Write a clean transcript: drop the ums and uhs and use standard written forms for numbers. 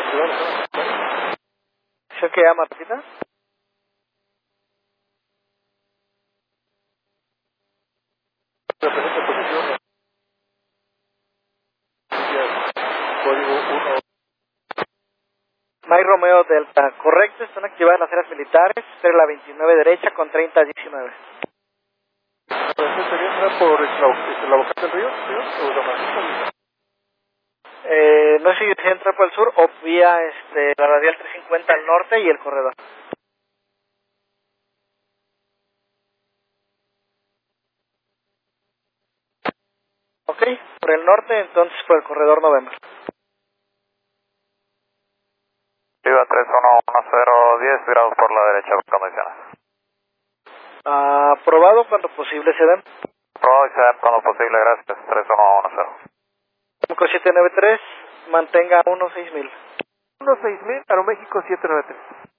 ¿Eso que llama, Martita? Referente posición. Código 1. Mike Romeo Delta, correcto, están activadas las áreas militares, pero la 29 derecha con 30-19. ¿Sería entrar por la boca del río? ¿O San Francisco? No sé si entra por el sur o vía la radial 350 al norte y el corredor. Ok, por el norte, entonces por el corredor November. Viva 3110 grados por la derecha, condiciones. Aprobado cuando posible se den. Probado y se da cuando posible, gracias. 3110. 5793, mantenga 16000. 16000, Aeroméxico 793.